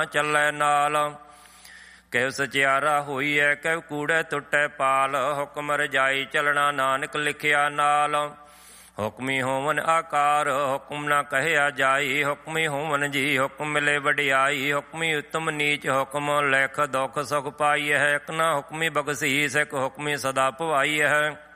ਚੱਲੈ ਨਾਲ। ਕਹਿ ਸਚਿਆਰਾ ਹੋਈਐ ਕਹਿ ਕੂੜੈ ਟੁੱਟੈ ਪਾਲ। ਹੁਕਮ ਰਜਾਈ ਚੱਲਣਾ ਨਾਨਕ ਲਿਖਿਆ ਨਾਲ। ਹੁਕਮੀ ਹੋਵਨ ਆਕਾਰ ਹੁਕਮ ਨਾ ਕਹਿਆ ਜਾਈ। ਹੁਕਮੀ ਹੋਵਨ ਜੀ ਹੁਕਮ ਮਿਲੇ ਵਡਿਆਈ। ਹੁਕਮੀ ਉਤਮ ਨੀਚ ਹੁਕਮ ਲਿਖ ਦੁਖ ਸੁਖ ਪਾਈ ਹੈ। ਇੱਕ ਨਾ ਹੁਕਮੀ ਬਖਸ਼ੀਸ ਇੱਕ ਹੁਕਮੀ ਸਦਾ ਭਵਾਈ ਹੈ।